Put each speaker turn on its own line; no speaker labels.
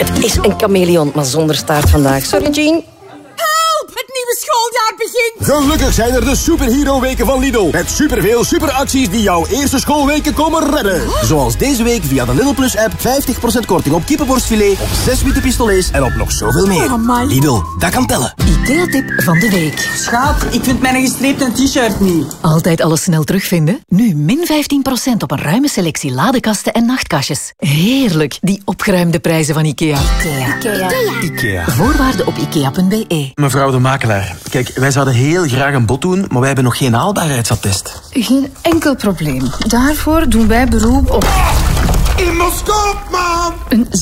Het is een chameleon, maar zonder staart vandaag. Sorry, Jean.
Het nieuwe schooljaar begint!
Gelukkig zijn er de superhero-weken van Lidl. Met superveel superacties die jouw eerste schoolweken komen redden. Zoals deze week via de Lidl Plus app 50% korting op kippenborstfilet, op 6 witte pistolets en op nog zoveel meer. Lidl, dat kan tellen.
IKEA-tip van de week.
Schat, ik vind mijn gestreepte t-shirt niet.
Altijd alles snel terugvinden? Nu min 15% op een ruime selectie ladekasten en nachtkastjes. Heerlijk, die opgeruimde prijzen van IKEA.
IKEA.
Voorwaarden op ikea.be.
Mevrouw de makelaar, kijk, wij zouden heel graag een bod doen, maar wij hebben nog geen haalbaarheidsattest.
Geen enkel probleem. Daarvoor doen wij beroep op...
In Moskou, man!
Een